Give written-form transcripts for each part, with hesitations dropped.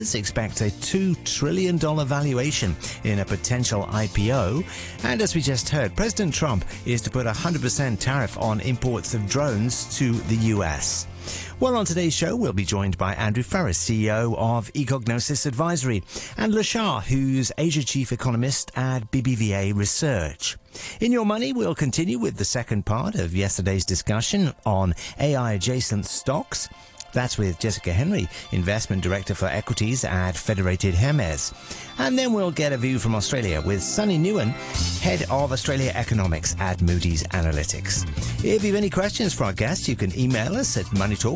expect a $2 trillion valuation in a potential IPO. And as we just heard, President Trump is to put a 100% tariff on imports of drones to the US. Well, on today's show, we'll be joined by Andrew Ferris, CEO of Ecognosis Advisory, and Lashar, who's Asia Chief Economist at BBVA Research. In Your Money, we'll continue with the second part of yesterday's discussion on AI-adjacent stocks. That's with Jessica Henry, Investment Director for Equities at Federated Hermes. And then we'll get a view from Australia with Sunny Newen, Head of Australia Economics at Moody's Analytics. If you have any questions for our guests, you can email us at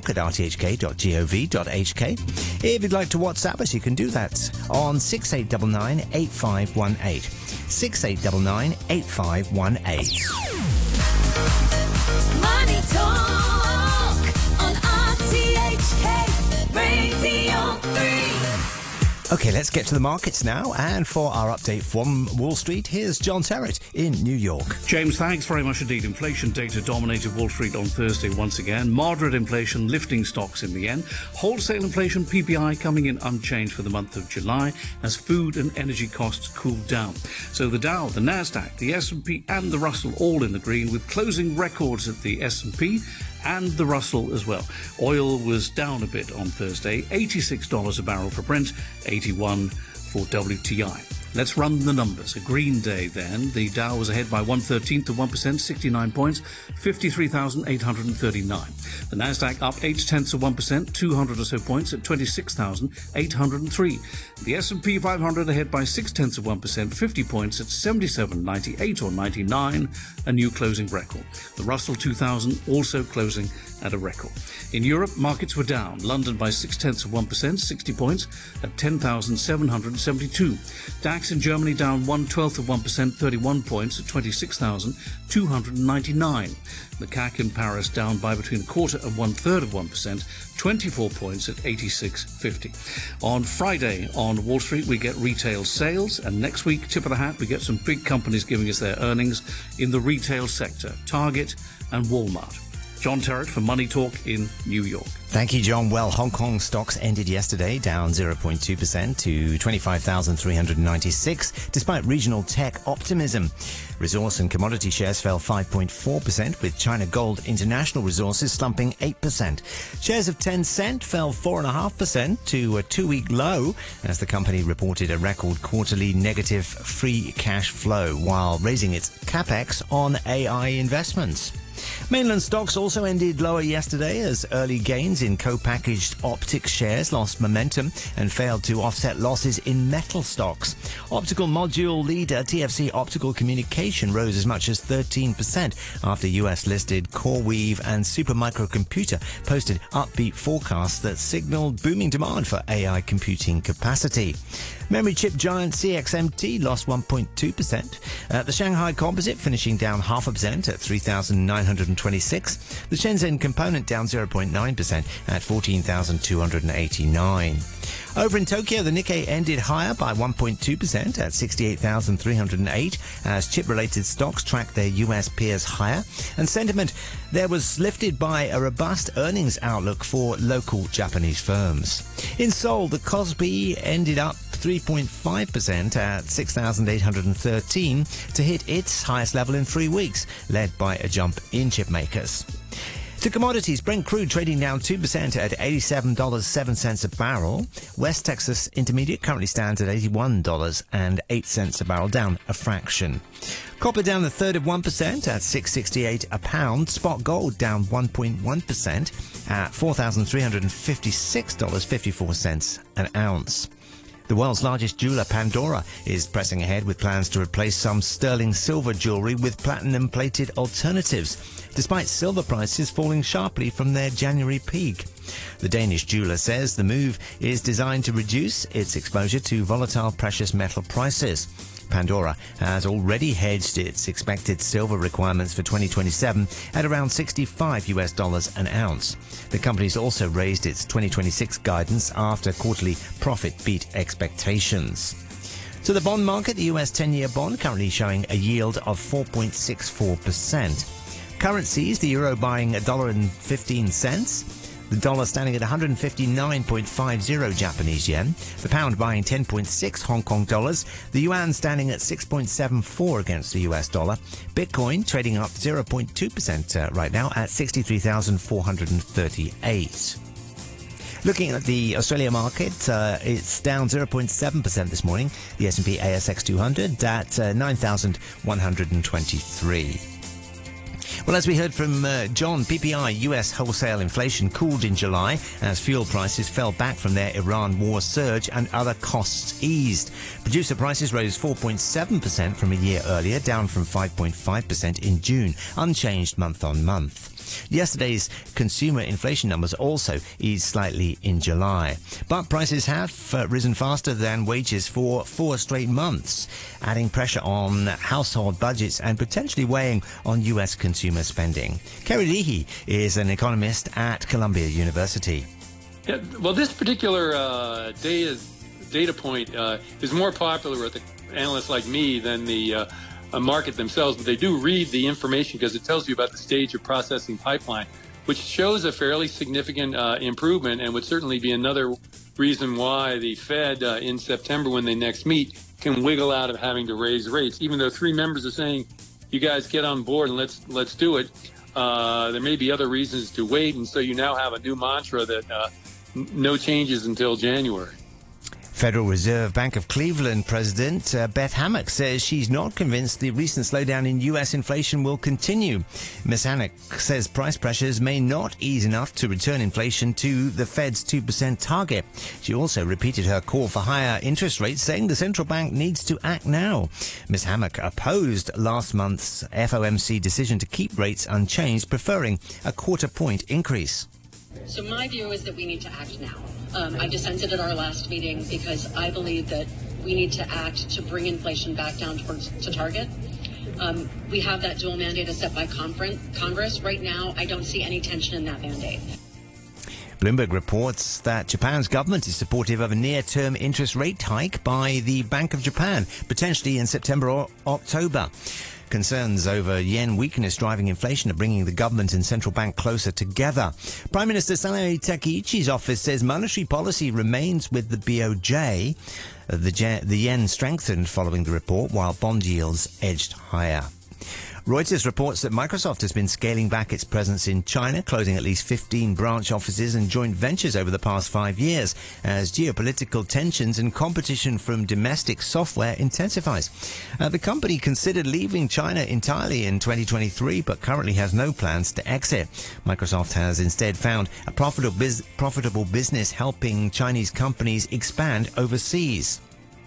moneytalk@rthk.gov.hk. If you'd like to WhatsApp us, you can do that on 6899 8518. 6899 8518. Money Talk on RTHK Radio 3. Okay, let's get to the markets now. And for our update from Wall Street, here's John Terrett in New York. James, thanks very much indeed. Inflation data dominated Wall Street on Thursday once again. Moderate inflation lifting stocks in the end. Wholesale inflation PPI coming in unchanged for the month of July as food and energy costs cooled down. So the Dow, the Nasdaq, the S&P and the Russell all in the green with closing records at the S&P and the Russell as well. Oil was down a bit on Thursday, $86 a barrel for Brent, $81 for WTI. Let's run the numbers. A green day then. The Dow was ahead by 1/13 of 1%, 69 points, 53,839. The Nasdaq up 0.8 of 1%, 200 or so points at 26,803. The S&P 500 ahead by 0.6 of 1%, 50 points at 77.98 or 99, a new closing record. The Russell 2000 also closing at a record. In Europe, markets were down. London by 0.6 of 1%, 60 points at 10,772. DAX in Germany down 1/12 of 1%, 31 points at 26,299. The CAC in Paris down by between 1/4 and 1/3 of 1%, 24 points at 86.50. On Friday on Wall Street, we get retail sales, and next week, tip of the hat, we get some big companies giving us their earnings in the retail sector, Target and Walmart. John Terrett for Money Talk in New York. Thank you, John. Well, Hong Kong stocks ended yesterday down 0.2% to 25,396, despite regional tech optimism. Resource and commodity shares fell 5.4%, with China Gold International Resources slumping 8%. Shares of Tencent fell 4.5% to a 2-week low, as the company reported a record quarterly negative free cash flow, while raising its capex on AI investments. Mainland stocks also ended lower yesterday as early gains in co-packaged optics shares lost momentum and failed to offset losses in metal stocks. Optical module leader TFC Optical Communication rose as much as 13% after US-listed CoreWeave and Supermicro Computer posted upbeat forecasts that signaled booming demand for AI computing capacity. Memory chip giant CXMT lost 1.2%. The Shanghai Composite finishing down 0.5% at 3,926. The Shenzhen Component down 0.9% at 14,289. Over in Tokyo, the Nikkei ended higher by 1.2% at 68,308 as chip-related stocks tracked their US peers higher. And sentiment there was lifted by a robust earnings outlook for local Japanese firms. In Seoul, the Kospi ended up 3.5% at 6,813 to hit its highest level in 3 weeks, led by a jump in chip makers. To commodities, Brent crude trading down 2% at $87.07 a barrel. West Texas Intermediate currently stands at $81.08 a barrel, down a fraction. Copper down 1/3 of 1% at $6.68 a pound. Spot gold down 1.1% at $4,356.54 an ounce. The world's largest jeweler, Pandora, is pressing ahead with plans to replace some sterling silver jewellery with platinum-plated alternatives, despite silver prices falling sharply from their January peak. The Danish jeweler says the move is designed to reduce its exposure to volatile precious metal prices. Pandora has already hedged its expected silver requirements for 2027 at around $65 an ounce. The company's also raised its 2026 guidance after quarterly profit beat expectations. To the bond market, the US 10-year bond currently showing a yield of 4.64%. Currencies, the euro buying $1.15, The dollar standing at 159.50 Japanese yen. The pound buying 10.6 Hong Kong dollars. The yuan standing at 6.74 against the US dollar. Bitcoin trading up 0.2% right now at 63,438. Looking at the Australia market, it's down 0.7% this morning. The S&P ASX 200 at 9,123. Well, as we heard from John, PPI US wholesale inflation cooled in July as fuel prices fell back from their Iran war surge and other costs eased. Producer prices rose 4.7% from a year earlier, down from 5.5% in June, unchanged month on month. Yesterday's consumer inflation numbers also eased slightly in July. But prices have risen faster than wages for 4 straight months, adding pressure on household budgets and potentially weighing on U.S. consumer spending. Kerry Leahy is an economist at Columbia University. Yeah, well, this particular data point is more popular with analysts like me than the market themselves, but they do read the information because it tells you about the stage of processing pipeline, which shows a fairly significant improvement and would certainly be another reason why the Fed in September, when they next meet, can wiggle out of having to raise rates. Even though 3 members are saying, you guys get on board and let's do it, there may be other reasons to wait, and so you now have a new mantra that no changes until January. Federal Reserve Bank of Cleveland President Beth Hammack says she's not convinced the recent slowdown in U.S. inflation will continue. Ms. Hammack says price pressures may not ease enough to return inflation to the Fed's 2% target. She also repeated her call for higher interest rates, saying the central bank needs to act now. Ms. Hammack opposed last month's FOMC decision to keep rates unchanged, preferring a quarter-point increase. So my view is that we need to act now. I dissented at our last meeting because I believe that we need to act to bring inflation back down to target. We have that dual mandate as set by Congress. Right now, I don't see any tension in that mandate. Bloomberg reports that Japan's government is supportive of a near-term interest rate hike by the Bank of Japan, potentially in September or October. Concerns over yen weakness driving inflation are bringing the government and central bank closer together. Prime Minister Sanae Takaichi's office says monetary policy remains with the BOJ. The yen strengthened following the report, while bond yields edged higher. Reuters reports that Microsoft has been scaling back its presence in China, closing at least 15 branch offices and joint ventures over the past 5 years as geopolitical tensions and competition from domestic software intensifies. The company considered leaving China entirely in 2023, but currently has no plans to exit. Microsoft has instead found a profitable business helping Chinese companies expand overseas.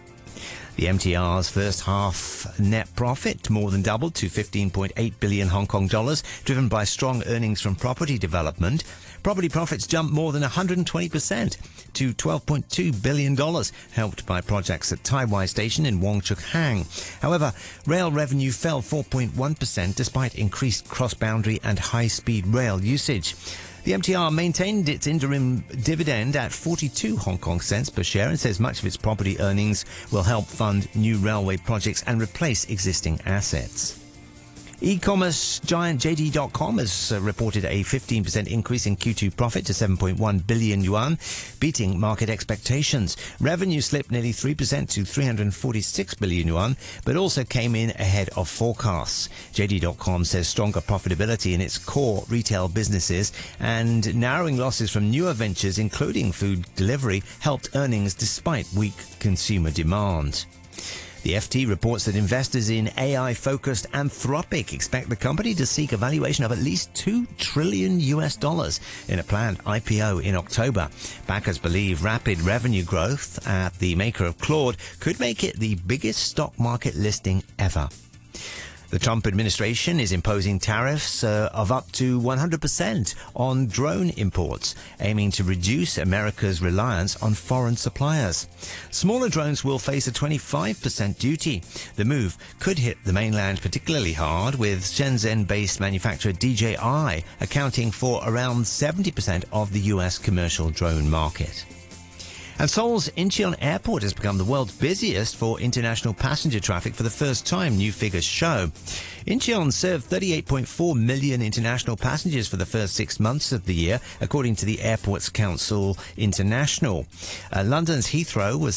The MTR's first half net profit more than doubled to 15.8 billion Hong Kong dollars, driven by strong earnings from property development. Property profits jumped more than 120% to $12.2 billion, helped by projects at Tai Wai Station in Wong Chuk Hang. However, rail revenue fell 4.1% despite increased cross-boundary and high-speed rail usage. The MTR maintained its interim dividend at 42 Hong Kong cents per share and says much of its property earnings will help fund new railway projects and replace existing assets. E-commerce giant JD.com has reported a 15% increase in Q2 profit to 7.1 billion yuan, beating market expectations. Revenue slipped nearly 3% to 346 billion yuan, but also came in ahead of forecasts. JD.com says stronger profitability in its core retail businesses and narrowing losses from newer ventures, including food delivery, helped earnings despite weak consumer demand. The FT reports that investors in AI-focused Anthropic expect the company to seek a valuation of at least $2 trillion in a planned IPO in October. Backers believe rapid revenue growth at the maker of Claude could make it the biggest stock market listing ever. The Trump administration is imposing tariffs of up to 100% on drone imports, aiming to reduce America's reliance on foreign suppliers. Smaller drones will face a 25% duty. The move could hit the mainland particularly hard, with Shenzhen-based manufacturer DJI accounting for around 70% of the U.S. commercial drone market. And Seoul's Incheon Airport has become the world's busiest for international passenger traffic for the first time, new figures show. Incheon served 38.4 million international passengers for the first 6 months of the year, according to the Airports Council International. London's Heathrow was